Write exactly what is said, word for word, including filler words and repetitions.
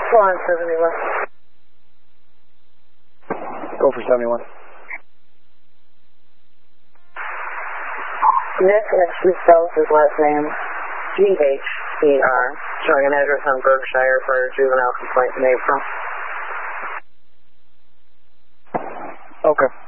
Go on, seventy-one. Go for seventy-one. Nick actually spells his last name G H E R, showing an address on Berkshire for a juvenile complaint in April. Okay.